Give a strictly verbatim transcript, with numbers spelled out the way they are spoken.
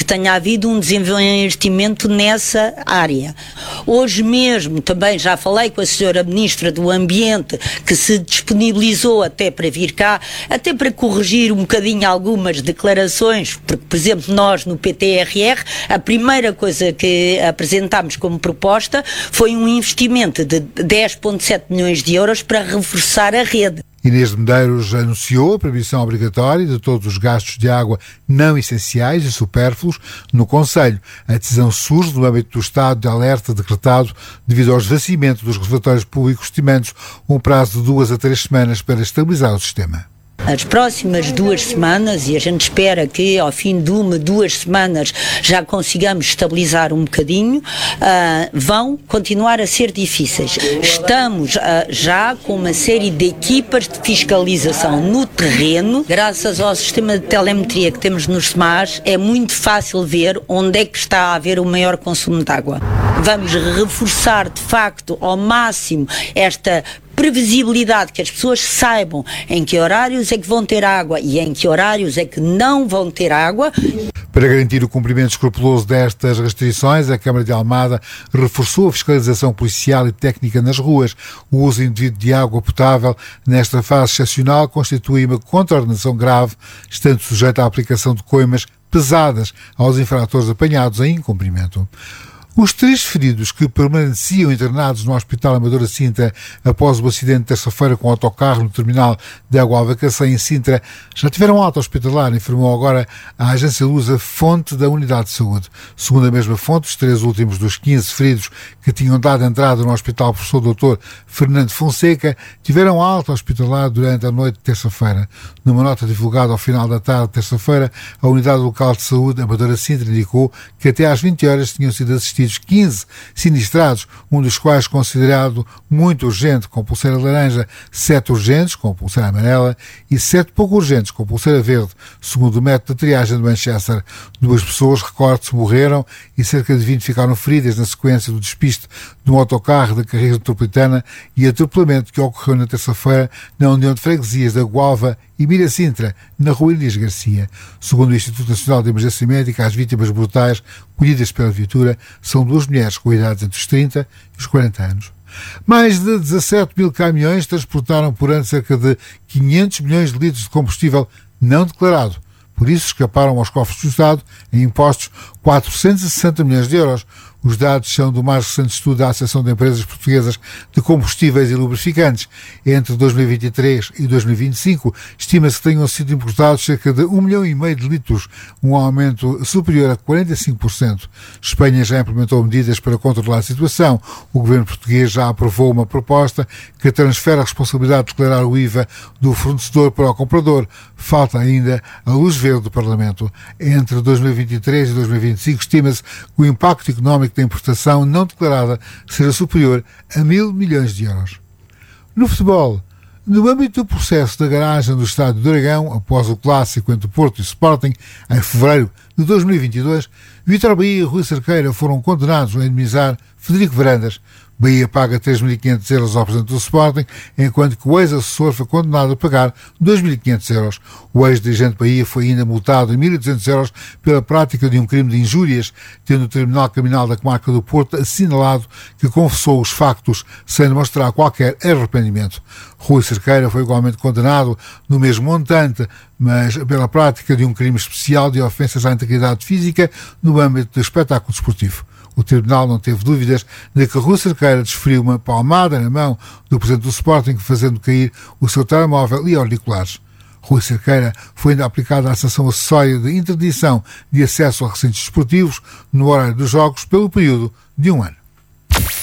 tenha havido um desinvestimento nessa área. Hoje mesmo também já falei com a senhora Ministra do Ambiente, que se disponibilizou até para vir cá, até para corrigir um bocadinho algumas declarações, porque, por exemplo, nós no P T R R, a primeira coisa que apresentámos como proposta foi um investimento de dez vírgula sete milhões de euros para reforçar a rede. Inês de Medeiros anunciou a proibição obrigatória de todos os gastos de água não essenciais e supérfluos no concelho. A decisão surge no âmbito do estado de alerta decretado devido ao esvaziamento dos reservatórios públicos, estimando um prazo de duas a três semanas para estabilizar o sistema. As próximas duas semanas, e a gente espera que ao fim de uma, duas semanas já consigamos estabilizar um bocadinho, uh, vão continuar a ser difíceis. Estamos uh, já com uma série de equipas de fiscalização no terreno. Graças ao sistema de telemetria que temos nos S M As, é muito fácil ver onde é que está a haver o maior consumo de água. Vamos reforçar, de facto, ao máximo esta previsibilidade, que as pessoas saibam em que horários é que vão ter água e em que horários é que não vão ter água. Para garantir o cumprimento escrupuloso destas restrições, a Câmara de Almada reforçou a fiscalização policial e técnica nas ruas. O uso indevido de água potável nesta fase excepcional constitui uma contraordenação grave, estando sujeita à aplicação de coimas pesadas aos infratores apanhados em incumprimento. Os três feridos que permaneciam internados no Hospital Amadora Sintra após o acidente de terça-feira com o autocarro no terminal de Água Alvacacém em Sintra já tiveram alta hospitalar, informou agora a agência Lusa, fonte da unidade de saúde. Segundo a mesma fonte, os três últimos dos quinze feridos que tinham dado entrada no Hospital Professor doutor Fernando Fonseca tiveram alta hospitalar durante a noite de terça-feira. Numa nota divulgada ao final da tarde de terça-feira, a unidade local de saúde Amadora Sintra indicou que até às vinte horas tinham sido assistidos quinze sinistrados, um dos quais considerado muito urgente com pulseira laranja, sete urgentes com pulseira amarela e sete pouco urgentes com pulseira verde, segundo o método de triagem de Manchester. Duas pessoas, recorde-se, morreram e cerca de vinte ficaram feridas na sequência do despiste de um autocarro da carreira metropolitana e atropelamento que ocorreu na terça-feira na União de Freguesias da Gualva e Mira Sintra, na rua Elias Garcia. Segundo o Instituto Nacional de Emergência Médica, as vítimas mortais colhidas pela viatura são duas mulheres com idades entre os trinta e os quarenta anos. Mais de dezassete mil caminhões transportaram por ano cerca de quinhentos milhões de litros de combustível não declarado. Por isso escaparam aos cofres do Estado, em impostos, quatrocentos e sessenta milhões de euros. Os dados são do mais recente estudo da Associação de Empresas Portuguesas de Combustíveis e Lubrificantes. Entre dois mil e vinte e três e dois mil e vinte e cinco, estima-se que tenham sido importados cerca de um milhão e meio de litros, um aumento superior a quarenta e cinco por cento. Espanha já implementou medidas para controlar a situação. O governo português já aprovou uma proposta que transfere a responsabilidade de declarar o I V A do fornecedor para o comprador. Falta ainda a luz verde do Parlamento. Entre dois mil e vinte e três e dois mil e vinte e cinco, estima-se que o impacto económico da importação não declarada será superior a mil milhões de euros. No futebol, no âmbito do processo da garagem do Estádio do Dragão, após o clássico entre Porto e Sporting, em fevereiro de dois mil e vinte e dois, Vítor Bahia e Rui Cerqueira foram condenados a indemnizar Frederico Varandas. Bahia paga três mil e quinhentos euros ao presidente do Sporting, enquanto que o ex-assessor foi condenado a pagar dois mil e quinhentos euros. O ex-dirigente Bahia foi ainda multado em mil e duzentos euros pela prática de um crime de injúrias, tendo o Tribunal Criminal da Comarca do Porto assinalado que confessou os factos sem demonstrar qualquer arrependimento. Rui Cerqueira foi igualmente condenado no mesmo montante, mas pela prática de um crime especial de ofensas à integridade física no âmbito do espetáculo desportivo. O Tribunal não teve dúvidas de que Rui Cerqueira desferiu uma palmada na mão do presidente do Sporting, fazendo cair o seu telemóvel e auriculares. Rui Cerqueira foi ainda aplicada a sanção acessória de interdição de acesso a recintos desportivos no horário dos jogos pelo período de um ano.